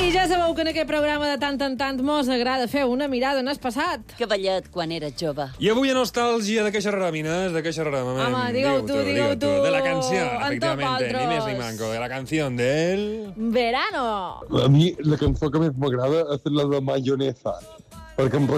I ja sabeu que en aquest programa de tant en tant mos agrada fer una mirada en el passat. Que ballet quan eres jove. I avui a nostàlgia de què xerrarem, Inés? De què xerrarem? Home, digue-ho tu. De la canción, efectivamente. Antopaltros. Ni més ni manco. De la canción del... Verano. A mi la cançó que més m'agrada és la de Mayonesa, perquè em